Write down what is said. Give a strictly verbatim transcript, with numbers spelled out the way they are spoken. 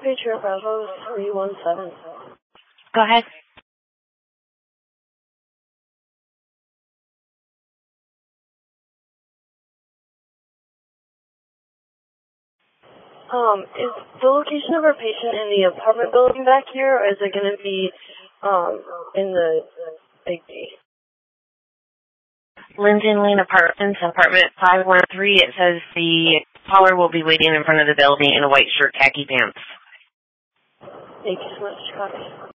Patriot Bravo three one seven. Go ahead. Um, is the location of our patient in the apartment building back here, or is it going to be um in the Big D? Linden Lane Apartments, apartment five one three. It says the caller will be waiting in front of the building in a white shirt, khaki pants. Thank you so much. Copy.